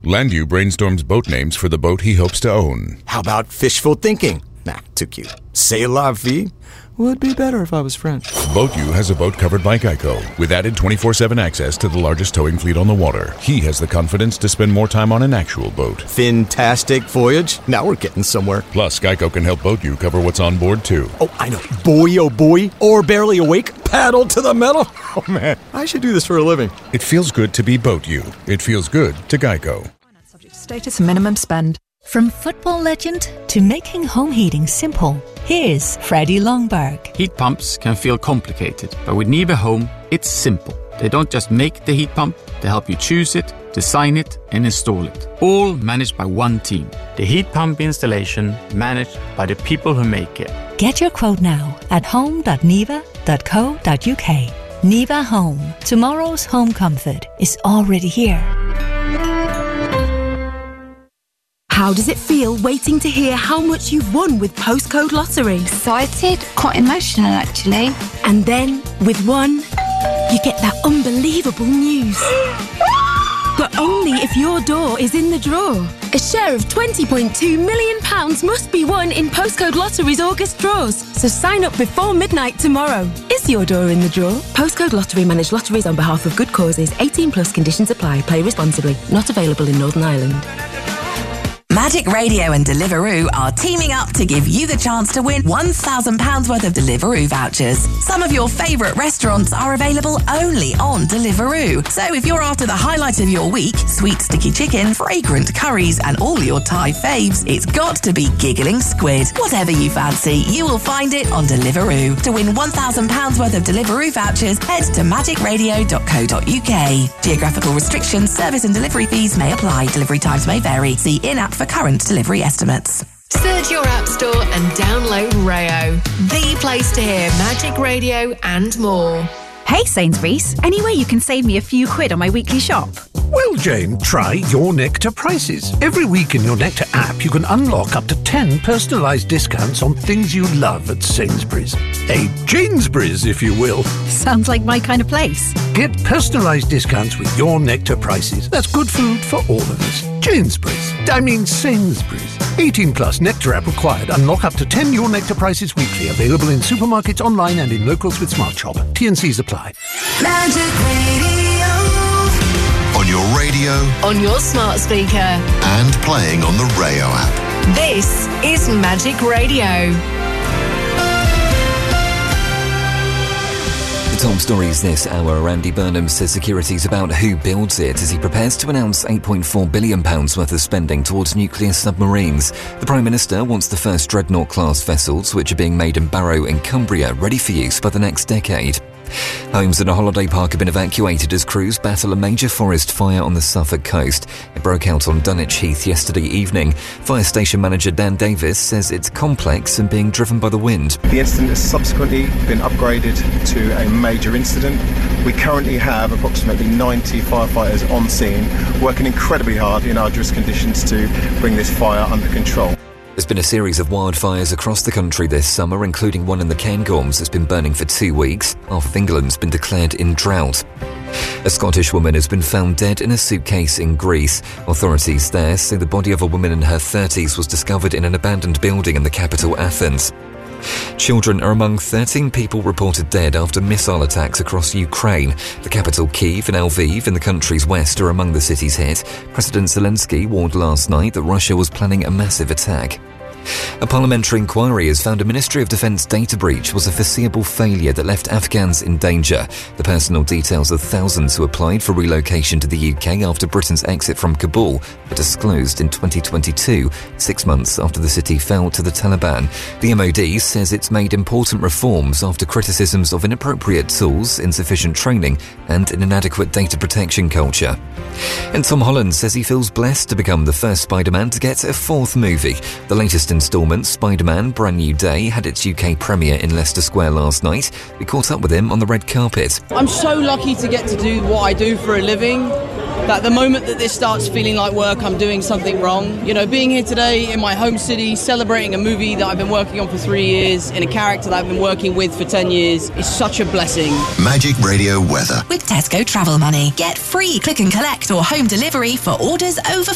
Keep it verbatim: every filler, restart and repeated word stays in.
Landu brainstorms boat names for the boat he hopes to own. How about fishful thinking? Nah, too cute. C'est la vie? Would be better if I was French. BoatU has a boat covered by Geico, with added twenty-four seven access to the largest towing fleet on the water. He has the confidence to spend more time on an actual boat. Fantastic voyage. Now we're getting somewhere. Plus, Geico can help BoatU cover what's on board, too. Oh, I know. Boy, oh boy. Or barely awake. Paddle to the metal. Oh, man. I should do this for a living. It feels good to be BoatU. It feels good to Geico. Subject to status and minimum spend. From football legend to making home heating simple, here's Freddie Longberg. Heat pumps can feel complicated, but with Nibe Home, it's simple. They don't just make the heat pump, they help you choose it, design it, and install it. All managed by one team. The heat pump installation managed by the people who make it. Get your quote now at home dot niva dot co dot uk. Niva Home. Tomorrow's home comfort is already here. How does it feel waiting to hear how much you've won with Postcode Lottery? Excited, quite emotional actually. And then, with one, you get that unbelievable news. But only if your door is in the draw. A share of twenty point two million pounds must be won in Postcode Lottery's August draws. So sign up before midnight tomorrow. Is your door in the draw? Postcode Lottery manage lotteries on behalf of good causes. eighteen plus conditions apply. Play responsibly. Not available in Northern Ireland. Magic Radio and Deliveroo are teaming up to give you the chance to win one thousand pounds worth of Deliveroo vouchers. Some of your favourite restaurants are available only on Deliveroo. So if you're after the highlight of your week, sweet sticky chicken, fragrant curries and all your Thai faves, it's got to be Giggling Squid. Whatever you fancy, you will find it on Deliveroo. To win one thousand pounds worth of Deliveroo vouchers, head to magic radio dot co dot uk. Geographical restrictions, service and delivery fees may apply. Delivery times may vary. See in-app for current delivery estimates. Search your app store and download Rayo, the place to hear Magic Radio and more. Hey Sainsbury's, any way you can save me a few quid on my weekly shop? Well, Jane, try Your Nectar prices. Every week in Your Nectar app, you can unlock up to ten personalised discounts on things you love at Sainsbury's. A Janesbury's, if you will. Sounds like my kind of place. Get personalised discounts with Your Nectar prices. That's good food for all of us. Janesbury's. I mean Sainsbury's. eighteen plus Nectar app required. Unlock up to ten Your Nectar prices weekly. Available in supermarkets, online and in locals with Smart Shop. T and C's apply. Magic Radio. On your radio. On your smart speaker. And playing on the Rayo app. This is Magic Radio. The top stories this hour. Andy Burnham says security's about who builds it as he prepares to announce eight point four billion pounds worth of spending towards nuclear submarines. The Prime Minister wants the first Dreadnought-class vessels, which are being made in Barrow in Cumbria, ready for use by the next decade. Homes at a holiday park have been evacuated as crews battle a major forest fire on the Suffolk coast. It broke out on Dunwich Heath yesterday evening. Fire station manager Dan Davis says it's complex and being driven by the wind. The incident has subsequently been upgraded to a major incident. We currently have approximately ninety firefighters on scene, working incredibly hard in arduous conditions to bring this fire under control. There's been a series of wildfires across the country this summer, including one in the Cairngorms that's been burning for two weeks. Half of England's been declared in drought. A Scottish woman has been found dead in a suitcase in Greece. Authorities there say the body of a woman in her thirties was discovered in an abandoned building in the capital, Athens. Children are among thirteen people reported dead after missile attacks across Ukraine. The capital, Kyiv, and Lviv in the country's west are among the cities hit. President Zelensky warned last night that Russia was planning a massive attack. A parliamentary inquiry has found a Ministry of Defence data breach was a foreseeable failure that left Afghans in danger. The personal details of thousands who applied for relocation to the U K after Britain's exit from Kabul were disclosed in twenty twenty-two, six months after the city fell to the Taliban. The M O D says it's made important reforms after criticisms of inappropriate tools, insufficient training and an inadequate data protection culture. And Tom Holland says he feels blessed to become the first Spider-Man to get a fourth movie. The latest instalment, Spider-Man Brand New Day, had its U K premiere in Leicester Square last night. We caught up with him on the red carpet. I'm so lucky to get to do what I do for a living, that the moment that this starts feeling like work, I'm doing something wrong. You know, being here today in my home city, celebrating a movie that I've been working on for three years, in a character that I've been working with for ten years, is such a blessing. Magic Radio weather. With Tesco Travel Money. Get free click and collect or home delivery for orders over